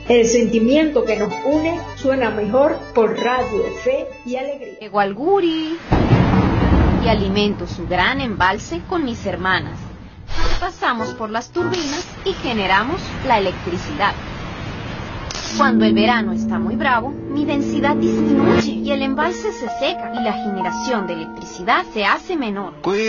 El sentimiento que nos une suena mejor por Radio Fe y Alegría. Egualguri. Y alimento su gran embalse con mis hermanas. Pasamos por las turbinas y generamos la electricidad. Cuando el verano está muy bravo, mi densidad disminuye y el embalse se seca y la generación de electricidad se hace menor.